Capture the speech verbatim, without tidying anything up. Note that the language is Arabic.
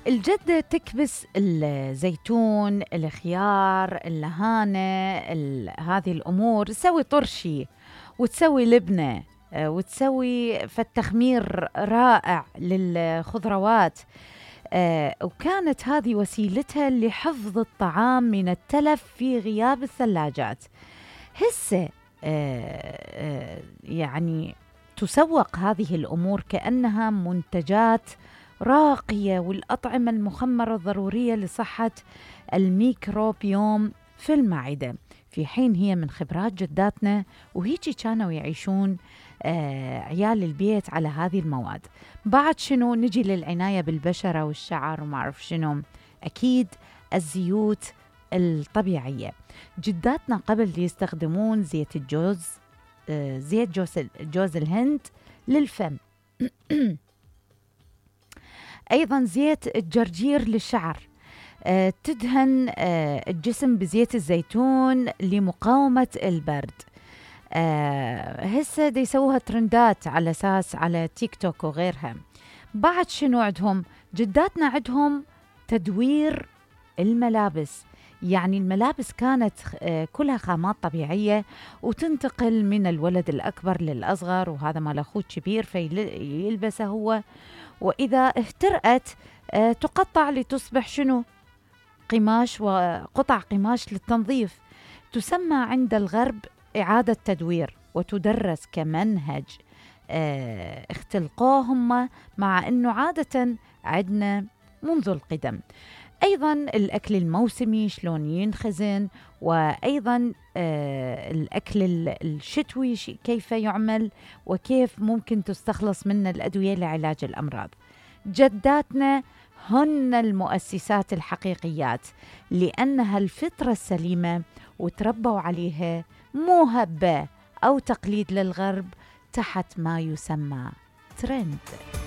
الجدة تكبس الزيتون، الخيار، اللهانة، ال- هذه الأمور، تسوي طرشي وتسوي لبنة، آه، وتسوي فالتخمير رائع للخضروات. آه، وكانت هذه وسيلتها لحفظ الطعام من التلف في غياب الثلاجات. هسه آه، آه، يعني تسوق هذه الأمور كأنها منتجات راقية، والأطعمة المخمرة ضرورية لصحة الميكروبيوم في المعدة، في حين هي من خبرات جداتنا وهيجي كانوا يعيشون آه عيال البيت على هذه المواد. بعد شنو نجي للعناية بالبشرة والشعر وما أعرف شنو، أكيد الزيوت الطبيعية. جداتنا قبل يستخدمون زيت الجوز، آه زيت جوز, جوز الهند للفم، أيضا زيت الجرجير للشعر، آه، تدهن آه، الجسم بزيت الزيتون لمقاومة البرد. آه، هسه دي يسووها ترندات على أساس على تيك توك وغيرها. بعد شنو عندهم؟ جداتنا عندهم تدوير الملابس، يعني الملابس كانت آه، كلها خامات طبيعية وتنتقل من الولد الأكبر للأصغر، وهذا مال أخوه الكبير فيلبسه هو، وإذا اهترأت آه، تقطع لتصبح شنو؟ قماش، وقطع قماش للتنظيف. تسمى عند الغرب إعادة تدوير وتدرس كمنهج آه، اختلقوه هم، مع أنه عادة عندنا منذ القدم. أيضا الأكل الموسمي شلون ينخزن، وأيضا آه الأكل الشتوي كيف يعمل، وكيف ممكن تستخلص منه الأدوية لعلاج الأمراض. جداتنا هن المؤسسات الحقيقيات، لأنها الفطرة السليمة وتربوا عليها، مو هبة أو تقليد للغرب تحت ما يسمى ترند.